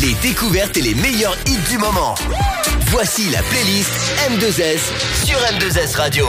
les découvertes et les meilleurs hits du moment. Voici la playlist M2S sur M2S Radio.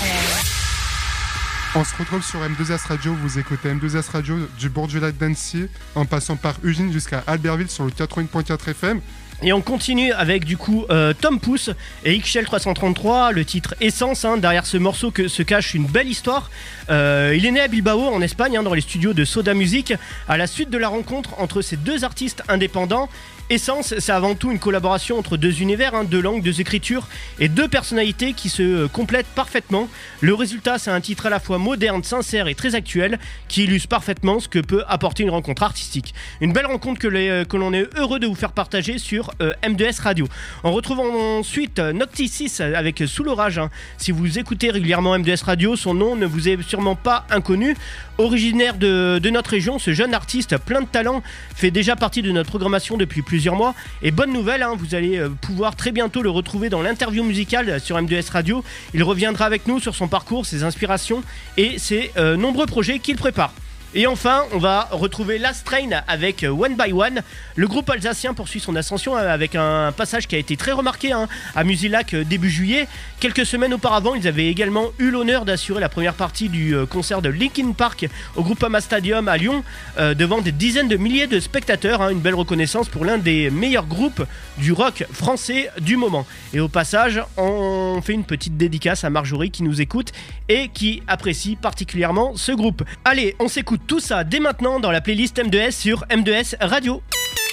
On se retrouve sur M2S Radio, vous écoutez M2S Radio du bord du lac d'Annecy, en passant par Ugine jusqu'à Albertville sur le 80.4 FM. Et on continue avec du coup Tom Pouce et XL 333, le titre Essence. Derrière ce morceau se cache une belle histoire. Il est né à Bilbao en Espagne, dans les studios de Soda Music, à la suite de la rencontre entre ces deux artistes indépendants. Essence, c'est avant tout une collaboration entre deux univers, deux langues, deux écritures et deux personnalités qui se complètent parfaitement. Le résultat, c'est un titre à la fois moderne, sincère et très actuel qui illustre parfaitement ce que peut apporter une rencontre artistique. Une belle rencontre que l'on est heureux de vous faire partager sur M2S Radio. On retrouve ensuite Noctis avec Sous l'orage. Si vous écoutez régulièrement M2S Radio, son nom ne vous est sûrement pas inconnu. Originaire de notre région, ce jeune artiste plein de talent fait déjà partie de notre programmation depuis plusieurs mois. Et bonne nouvelle, vous allez pouvoir très bientôt le retrouver dans l'interview musicale sur M2S Radio. Il reviendra avec nous sur son parcours, ses inspirations et ses nombreux projets qu'il prépare. Et enfin, on va retrouver Last Train avec One by One. Le groupe alsacien poursuit son ascension avec un passage qui a été très remarqué à Musilac début juillet. Quelques semaines auparavant, ils avaient également eu l'honneur d'assurer la première partie du concert de Linkin Park au Groupama Stadium à Lyon devant des dizaines de milliers de spectateurs. Une belle reconnaissance pour l'un des meilleurs groupes du rock français du moment. Et au passage, on fait une petite dédicace à Marjorie qui nous écoute et qui apprécie particulièrement ce groupe. Allez, on s'écoute tout ça dès maintenant dans la playlist M2S sur M2S Radio.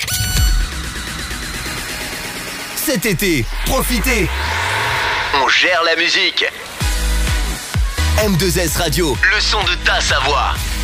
Cet été, profitez. On gère la musique. M2S Radio, le son de ta Savoie.